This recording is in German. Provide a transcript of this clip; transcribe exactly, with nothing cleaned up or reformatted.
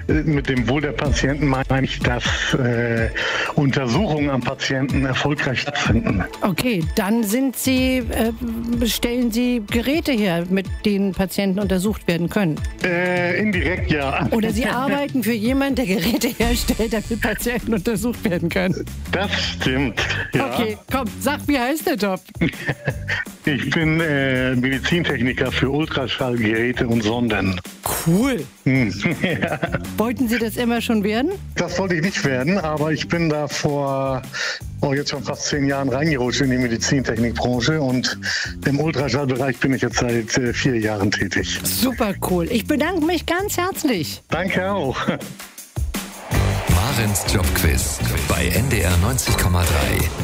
Mit dem Wohl der Patienten meine ich, dass äh, Untersuchungen am Patienten erfolgreich stattfinden. Okay, dann sind Sie, äh, stellen Sie Geräte her, mit denen Patienten untersucht werden können? Äh, indirekt ja. Oder Sie arbeiten für jemanden, der Geräte herstellt, damit Patienten untersucht werden können? Das stimmt, ja. Okay, komm, sag, wie heißt der Job? Ich bin äh, Medizintechniker für Ultraschallgeräte und Sonden. Cool. Ja. Wollten Sie das immer schon werden? Das wollte ich nicht werden, aber ich bin da vor oh, jetzt schon fast zehn Jahren reingerutscht in die Medizintechnikbranche und im Ultraschallbereich bin ich jetzt seit äh, vier Jahren tätig. Super cool. Ich bedanke mich ganz herzlich. Danke auch. Marens Jobquiz bei N D R neunzig Komma drei.